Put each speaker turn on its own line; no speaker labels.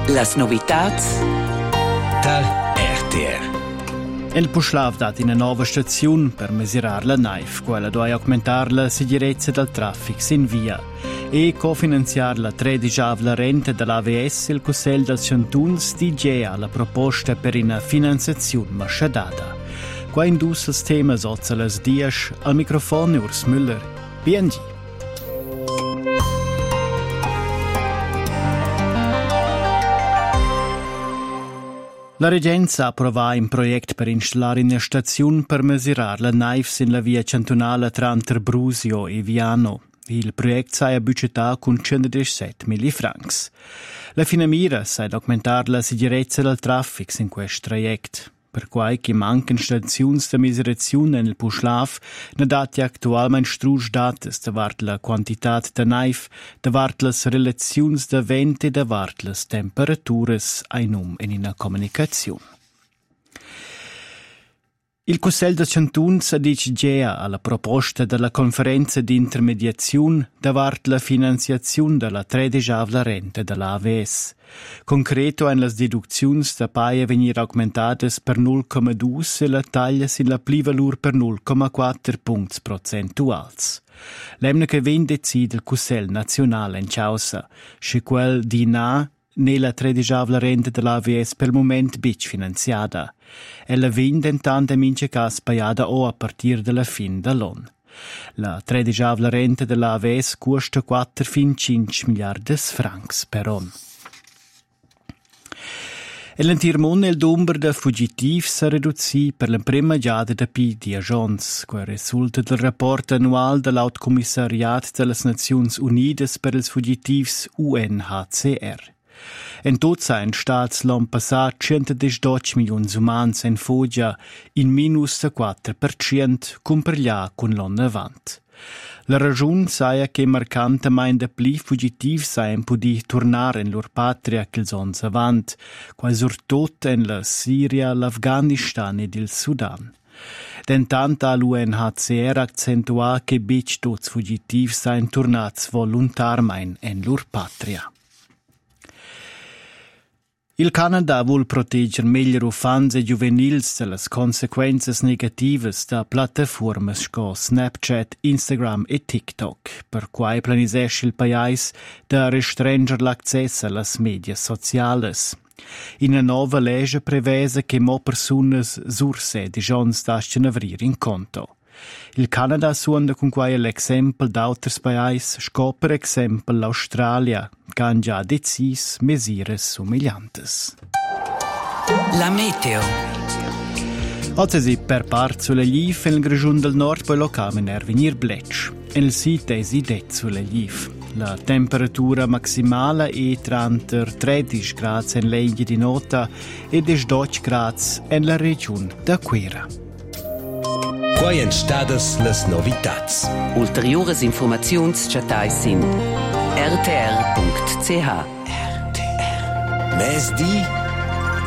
Las novitats
dal RTR.
El Puschlav dat in una nova staziun per mesurar la naiv, quella doi augmentar la sicurezza del traffic sin via e cofinanziar la 13ª renta dell'AVS il Cussell del Chantuns DGA la proposta per una finanziazione masciadata. Qua indus il tema sozza las dias al microfono Urs Müller, BNG. La Regenza approva un progetto per installare una stazione per misurare la naiv in la via cantonale tra Brusio e Viano. Il progetto sarà budgetato con 117.000 francs. La fine mira sarà documentare la sicurezza del traffico in questo trajecto. Per quai che mancan stazioni di misurazione nel Puschlav, ne dati attualmente struge dates davart la quantità de naiv, davart las relazioni de vent e davart las temperaturas ainum in una comunicazione. Il Cussell de Chantuns addice alla proposta della conferenza di intermediazione davart la finanziazione della 13ª renta dell'AVS. Concreto en las deducziuns da paia venir augmentadas per 0,2 e la taglia sin la plivalur per 0,4 punts procentuals. L'emne che ven decide il Cussell nazionale in Ciausa, sche quel di na nella 13ª renta dell'AVS per il momento bic finanziata. Ella vende intanto in cas pagata o a partir della fin dell'anno. La 13ª renta dell'AVS costa 4,5 miliardi francs per anno. E l'entirmone il numero de fugitivs s'ha ridotto per la prima giada da pi di agents, che risulta del rapporto annual dell'Aut Commissariat delle Nazioni Unite per ils fugitivs UNHCR. En tot sein stats l'an passat 118 milions umans en fugia, in minus de 4%, comparglia con l'an avant. La ragione saia che marcantamente pli fugitivs saien podi tornar in lor patria che ils ans avant, quai surtot en la Siria, l'Afghanistan ed il Sudan. Dentant l'UNHCR accentua che bic tots fugitivs saien tornats volontarmein en lor patria. Il Canada vuol proteggere meglio fans e juvenils dalle conseguenze negative da piattaforme come Snapchat, Instagram e TikTok, per cui planisce il paese da restringere l'accesso alle medie sociali. In una nuova legge prevede che mo persone surse di giorni dasciano avere in conto. Il Canada suonda con quai l'esempio d'autri paesi, sco per esempio l'Australia, che han già decis mesure somigliantes.
La meteo.
Oggi per part sulle Liv in Grigiun del Nord poi localmente venir bletch. En il sito è det sulle Liv. La temperatura maximale è tra 13 gradi in legge di nota e 12 gradi in la regione da Quera.
Quai entstadas las novitats.
Ulteriores informaziuns chatais sin rtr.ch.
RTR. Mes di